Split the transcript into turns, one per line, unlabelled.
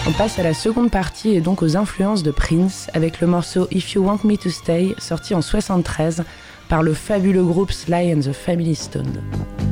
On passe à la seconde partie et donc aux influences de Prince avec le morceau If You Want Me to Stay sorti en 1973 par le fabuleux groupe Sly and the Family Stone.